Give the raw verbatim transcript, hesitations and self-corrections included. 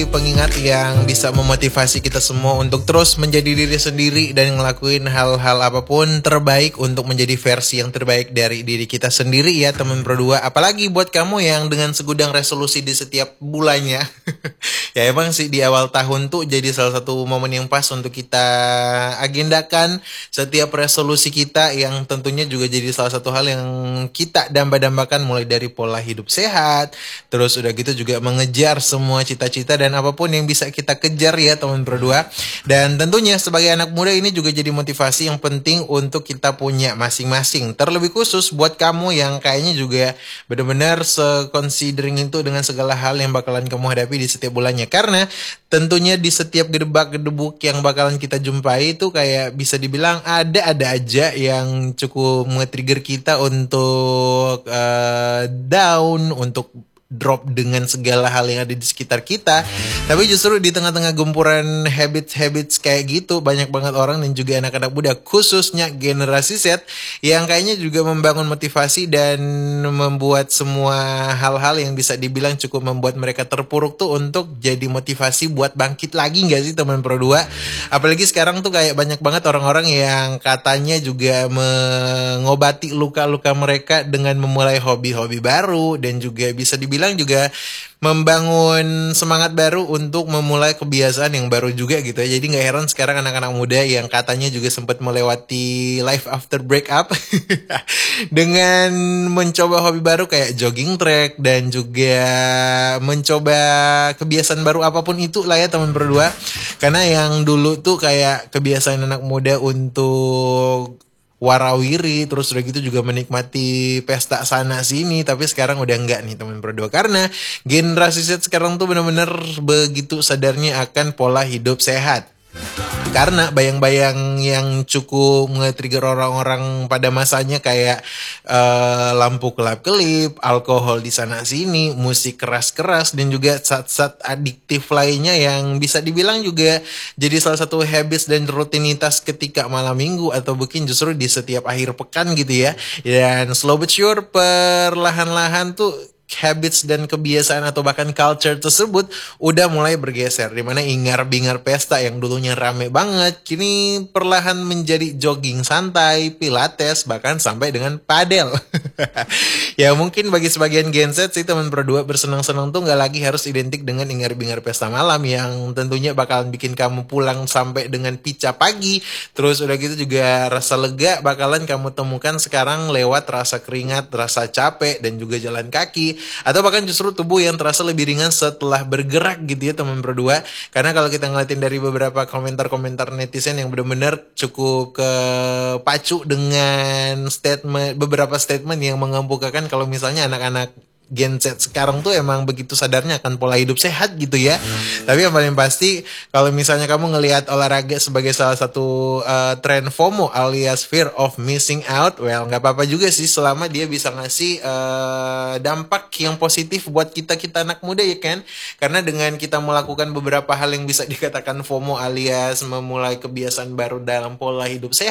menjadi pengingat yang bisa memotivasi kita semua untuk terus menjadi diri sendiri dan ngelakuin hal-hal apapun terbaik untuk menjadi versi yang terbaik dari diri kita sendiri ya teman berdua. Apalagi buat kamu yang dengan segudang resolusi di setiap bulannya. Ya emang sih di awal tahun tuh jadi salah satu momen yang pas untuk kita agendakan setiap resolusi kita yang tentunya juga jadi salah satu hal yang kita damba-dambakan, mulai dari pola hidup sehat, terus udah gitu juga mengejar semua cita-cita dan apapun yang bisa kita kejar ya teman berdua. Dan tentunya sebagai anak muda ini juga jadi motivasi yang penting untuk kita punya masing-masing. Terlebih khusus buat kamu yang kayaknya juga benar-benar se-considering itu dengan segala hal yang bakalan kamu hadapi di setiap bulannya. Karena tentunya di setiap gedebak-gedebuk yang bakalan kita jumpai itu kayak bisa dibilang ada-ada aja yang cukup nge-trigger kita untuk uh, down, untuk drop dengan segala hal yang ada di sekitar kita. Tapi justru di tengah-tengah gempuran habits-habits kayak gitu, banyak banget orang dan juga anak-anak muda, khususnya generasi Z, yang kayaknya juga membangun motivasi dan membuat semua hal-hal yang bisa dibilang cukup membuat mereka terpuruk tuh untuk jadi motivasi buat bangkit lagi gak sih teman Pro dua? Apalagi sekarang tuh kayak banyak banget orang-orang yang katanya juga mengobati luka-luka mereka dengan memulai hobi-hobi baru dan juga bisa dibilang bilang juga membangun semangat baru untuk memulai kebiasaan yang baru juga gitu ya. Jadi gak heran sekarang anak-anak muda yang katanya juga sempat melewati life after breakup dengan mencoba hobi baru kayak jogging track dan juga mencoba kebiasaan baru apapun itu lah ya teman berdua. Karena yang dulu tuh kayak kebiasaan anak muda untuk warawiri, terus udah gitu juga menikmati pesta sana sini, tapi sekarang udah enggak nih teman berdua, karena generasi Z sekarang tuh bener-bener begitu sadarnya akan pola hidup sehat. Karena bayang-bayang yang cukup nge-trigger orang-orang pada masanya kayak uh, lampu kelap-kelip, alkohol di sana-sini, musik keras-keras, dan juga zat-zat adiktif lainnya yang bisa dibilang juga jadi salah satu habits dan rutinitas ketika malam minggu atau mungkin justru di setiap akhir pekan gitu ya. Dan slow but sure perlahan-lahan tuh habits dan kebiasaan atau bahkan culture tersebut udah mulai bergeser, dimana ingar-bingar pesta yang dulunya rame banget kini perlahan menjadi jogging santai, pilates, bahkan sampai dengan padel. Ya mungkin bagi sebagian Gen Z sih teman berdua, bersenang-senang tuh gak lagi harus identik dengan ingar-bingar pesta malam yang tentunya bakalan bikin kamu pulang sampai dengan pica pagi. Terus udah gitu juga rasa lega bakalan kamu temukan sekarang lewat rasa keringat, rasa capek, dan juga jalan kaki, atau bahkan justru tubuh yang terasa lebih ringan setelah bergerak gitu ya teman berdua. Karena kalau kita ngeliatin dari beberapa komentar-komentar netizen yang benar-benar cukup kepacu dengan statement, beberapa statement yang mengemukakan kalau misalnya anak-anak Gen Z sekarang tuh emang begitu sadarnya akan pola hidup sehat gitu ya. Hmm. Tapi yang paling pasti kalau misalnya kamu ngelihat olahraga sebagai salah satu uh, tren FOMO alias fear of missing out, well nggak apa-apa juga sih selama dia bisa ngasih uh, dampak yang positif buat kita kita anak muda ya kan. Karena dengan kita melakukan beberapa hal yang bisa dikatakan FOMO alias memulai kebiasaan baru dalam pola hidup sehat,